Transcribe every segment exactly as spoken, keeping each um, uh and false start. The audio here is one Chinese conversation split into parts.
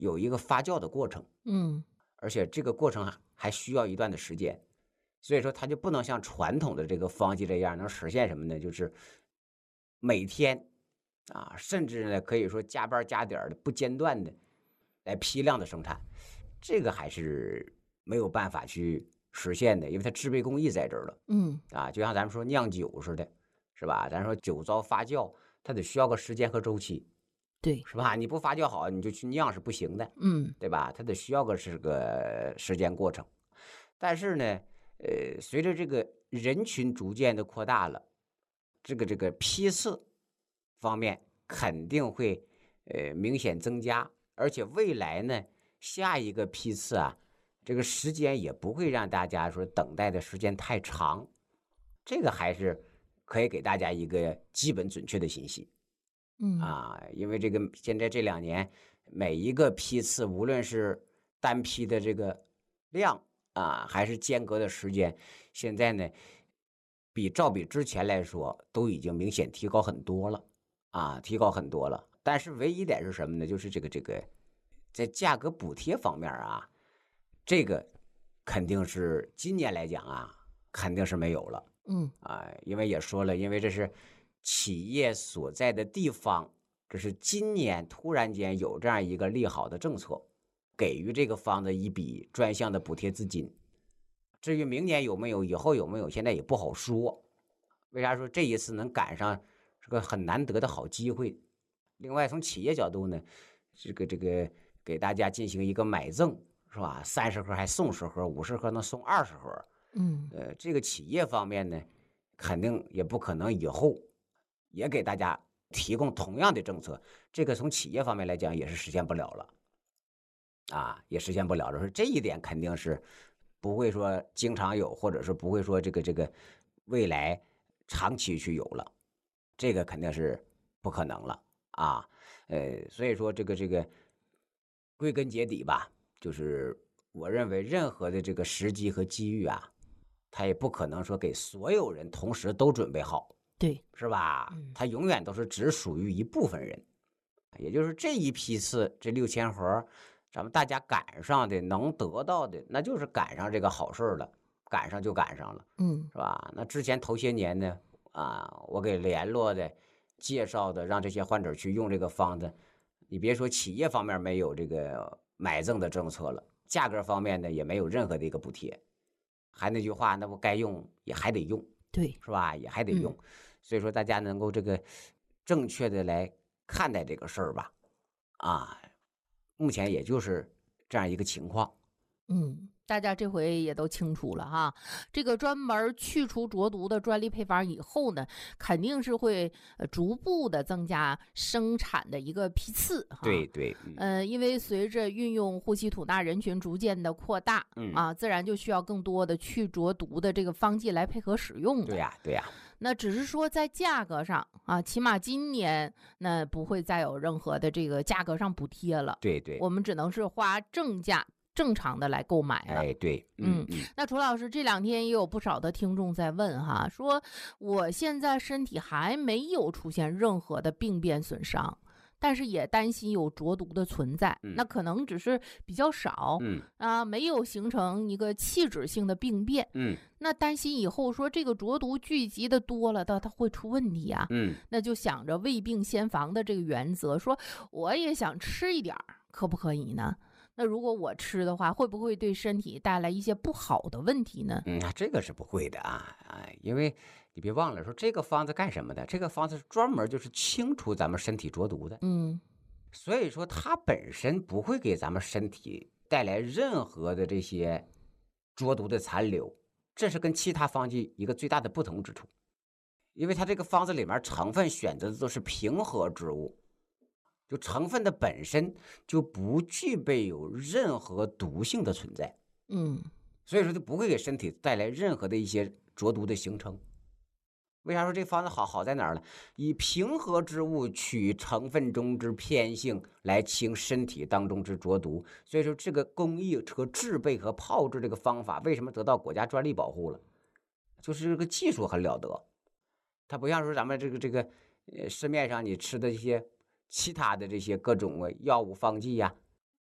有一个发酵的过程， 嗯， 而且这个过程还还需要一段的时间，所以说它就不能像传统的这个方剂这样能实现什么呢？就是每天啊，甚至呢可以说加班加点的不间断的来批量的生产，这个还是没有办法去实现的，因为它制备工艺在这儿了。 嗯， 啊，就像咱们说酿酒似的，是吧？咱说酒糟发酵，它得需要个时间和周期， 对， 是吧？你不发酵好，你就去酿是不行的， 嗯， 对吧？它得需要个是个时间过程。但是呢，呃，随着这个人群逐渐的扩大了，这个这个批次方面肯定会呃明显增加，而且未来呢，下一个批次啊，这个时间也不会让大家说等待的时间太长，这个还是可以给大家一个基本准确的信息。 嗯， 啊，因为这个现在这两年每一个批次，无论是单批的这个量啊，还是间隔的时间，现在呢，比照比之前来说，都已经明显提高很多了啊，提高很多了。但是唯一一点是什么呢？就是这个这个，在价格补贴方面啊，这个肯定是今年来讲啊，肯定是没有了。 嗯， 啊，因为也说了，因为这是企业所在的地方，这是今年突然间有这样一个利好的政策，给予这个方的一笔专项的补贴资金。至于明年有没有，以后有没有，现在也不好说。为啥说这一次能赶上是个很难得的好机会？另外，从企业角度呢，这个这个给大家进行一个买赠，是吧？三十盒还送十盒，五十盒能送二十盒。 嗯， 呃，这个企业方面呢，肯定也不可能以后也给大家提供同样的政策，这个从企业方面来讲也是实现不了了啊，也实现不了了。说这一点肯定是不会说经常有，或者是不会说这个这个未来长期去有了，这个肯定是不可能了啊。呃，所以说这个这个归根结底吧，就是我认为任何的这个时机和机遇啊，他也不可能说给所有人同时都准备好， 对， 是吧？ 嗯， 他永远都是只属于一部分人，也就是这一批次这六千盒，咱们大家赶上的能得到的，那就是赶上这个好事了，赶上就赶上了， 嗯， 是吧？那之前头些年呢，啊，我给联络的、介绍的，让这些患者去用这个方子，你别说企业方面没有这个买赠的政策了，价格方面呢也没有任何的一个补贴。还那句话，那不该用也还得用， 对， 是吧？也还得嗯。 用，所以说大家能够这个正确的来看待这个事儿吧，啊，目前也就是这样一个情况。 嗯，大家这回也都清楚了哈。这个专门去除浊毒的专利配方以后呢，肯定是会呃逐步的增加生产的一个批次哈。 对对，嗯呃，因为随着运用呼吸吐纳人群逐渐的扩大嗯， 啊，自然就需要更多的去浊毒的这个方剂来配合使用对了。 呀对呀， 那只是说在价格上啊，起码今年那不会再有任何的这个价格上补贴了， 对对， 我们只能是花正价正常的来购买了。 哎对， 嗯， 嗯嗯那楚老师这两天也有不少的听众在问哈，说我现在身体还没有出现任何的病变损伤，但是也担心有浊毒的存在， 嗯那可能只是比较少嗯啊，没有形成一个器质性的病变。 嗯那担心以后说这个浊毒聚集的多了，它它会出问题啊。 嗯， 那就想着未病先防的这个原则，说我也想吃一点儿，可不可以呢？那如果我吃的话，会不会对身体带来一些不好的问题呢？ 嗯，这个是不会的啊，啊，因为你别忘了说这个方子干什么的？这个方子是专门就是清除咱们身体浊毒的。 嗯， 所以说它本身不会给咱们身体带来任何的这些浊毒的残留，这是跟其他方剂一个最大的不同之处。因为它这个方子里面成分选择的都是平和之物，就成分的本身就不具备有任何毒性的存在， 嗯， 所以说就不会给身体带来任何的一些浊毒的形成。为啥说这方子好？好在哪儿呢？以平和之物取成分中之偏性，来清身体当中之浊毒。所以说，这个工艺和制备和炮制这个方法，为什么得到国家专利保护了？就是这个技术很了得。它不像说咱们这个这个，呃，市面上你吃的一些其他的这些各种药物方剂呀、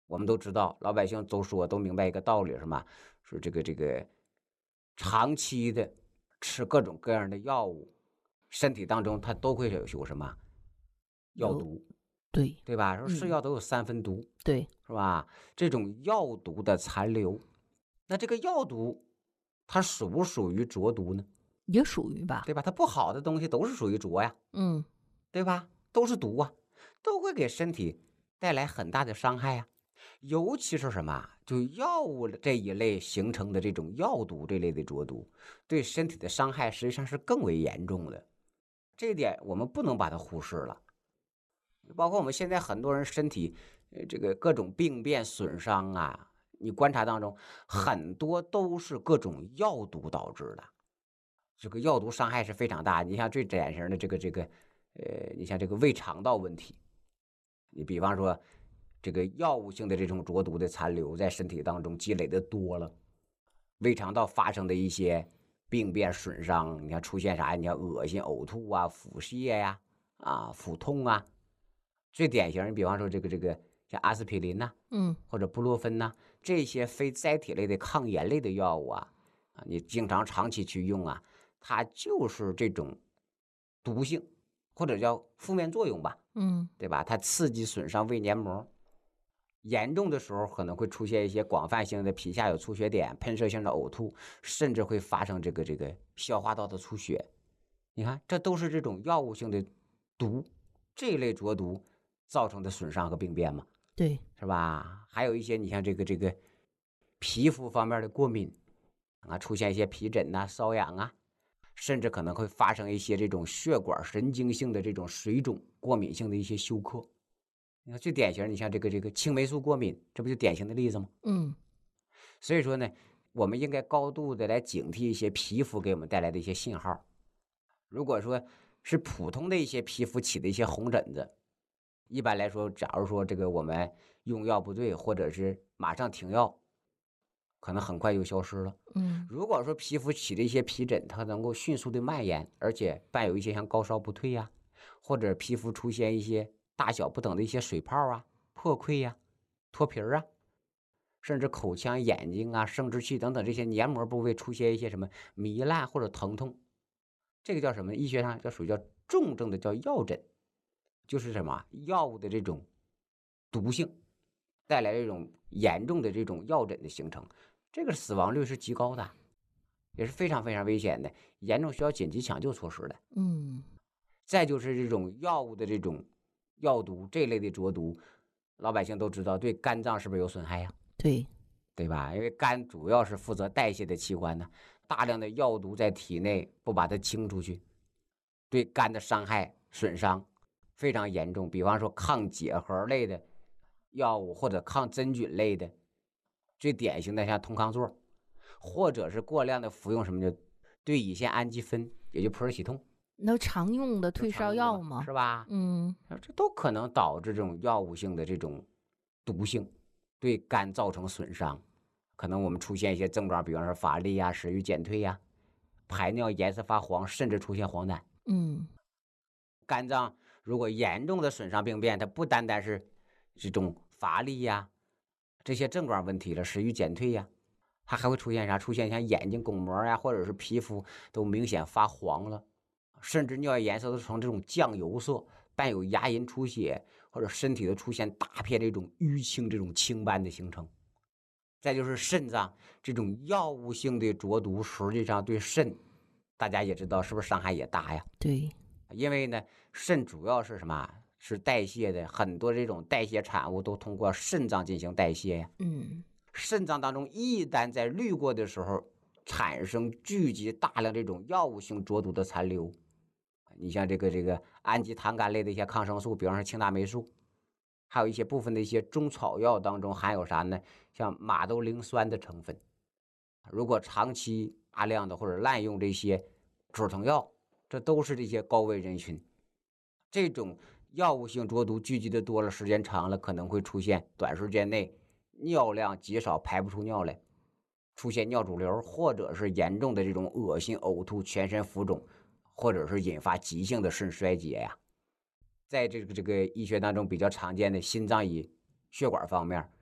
我们都知道，老百姓都说都明白一个道理，是吗？说这个这个长期的吃各种各样的药物，身体当中它都会有有什么药有毒， 对， 对吧？说是嗯， 药都有三分毒， 对， 是吧？这种药毒的残留，那这个药毒它属不属于浊毒呢？ 也属于吧。 对吧？它不好的东西都是属于浊呀， 嗯， 对吧？都是毒啊，都会给身体带来很大的伤害呀。尤其是什么，就药物这一类形成的这种药毒这类的浊毒，对身体的伤害实际上是更为严重的。这一点我们不能把它忽视了。包括我们现在很多人身体，呃，这个各种病变损伤啊，你观察当中很多都是各种药毒导致的。这个药毒伤害是非常大。你像最典型的这个这个，呃，你像这个胃肠道问题，你比方说这个药物性的这种浊毒的残留在身体当中积累的多了，胃肠道发生的一些病变损伤，你看出现啥？你看恶心、呕吐啊、腹泻呀、啊、腹痛啊。最典型，你比方说这个这个像阿司匹林呐、 嗯， 或者布洛芬呐、这些非甾体类的抗炎类的药物啊，啊，你经常长期去用啊，它就是这种毒性或者叫负面作用吧， 嗯， 对吧？它刺激损伤胃黏膜，严重的时候可能会出现一些广泛性的皮下有出血点、喷射性的呕吐，甚至会发生这个这个消化道的出血。你看，这都是这种药物性的毒，这一类浊毒造成的损伤和病变嘛， 对， 是吧？还有一些你像这个这个皮肤方面的过敏啊，出现一些皮疹呐、瘙痒啊，甚至可能会发生一些这种血管神经性的这种水肿、过敏性的一些休克。你看最典型，你像这个这个青霉素过敏，这不就典型的例子吗？ 嗯， 所以说呢，我们应该高度的来警惕一些皮肤给我们带来的一些信号。如果说是普通的一些皮肤起的一些红疹子，一般来说，假如说这个我们用药不对，或者是马上停药，可能很快就消失了。 嗯， 如果说皮肤起的一些皮疹，它能够迅速的蔓延，而且伴有一些像高烧不退呀、或者皮肤出现一些大小不等的一些水泡啊、破溃呀、脱皮儿啊，甚至口腔、眼睛啊、生殖器等等这些黏膜部位出现一些什么糜烂或者疼痛，这个叫什么？医学上叫属于叫重症的叫药疹，就是什么药物的这种毒性带来这种严重的这种药疹的形成，这个死亡率是极高的，也是非常非常危险的，严重需要紧急抢救措施的。 嗯， 再就是这种药物的这种药毒这类的浊毒，老百姓都知道对肝脏是不是有损害呀？ 对， 对吧？因为肝主要是负责代谢的器官呢，大量的药毒在体内不把它清出去，对肝的伤害损伤非常严重。比方说抗结核类的药物或者抗真菌类的，最典型的像通康唑，或者是过量的服用什么的对乙酰氨基酚，也就普尔喜痛， 那常用的都退烧常用的吧， 药吗？ 是吧？ 嗯， 这都可能导致这种药物性的这种毒性，对肝造成损伤。可能我们出现一些症状，比方说乏力呀、食欲减退呀、排尿颜色发黄，甚至出现黄疸。 嗯， 肝脏如果严重的损伤病变，它不单单是这种乏力呀这些症状问题了，食欲减退呀，它还会出现啥？出现像眼睛巩膜呀，或者是皮肤都明显发黄了，甚至尿液颜色都成这种酱油色，伴有牙龈出血，或者身体都出现大片这种淤青、这种青斑的形成。再就是肾脏这种药物性的浊毒，实际上对肾，大家也知道是不是伤害也大呀？ 对， 因为呢，肾主要是什么？是代谢的，很多这种代谢产物都通过肾脏进行代谢呀。 嗯， 肾脏当中一旦在滤过的时候产生聚集大量这种药物性浊毒的残留，你像这个这个氨基糖苷类的一些抗生素，比方说青大霉素，还有一些部分的一些中草药当中含有啥呢？像马兜铃酸的成分。如果长期大量的或者滥用这些止疼药，这都是这些高危人群。这种药物性浊毒聚集的多了，时间长了，可能会出现短时间内尿量极少，排不出尿来，出现尿肿瘤，或者是严重的这种恶心、呕吐、全身浮肿，或者是引发急性的肾衰竭呀。在这个这个医学当中比较常见的心脏与血管方面，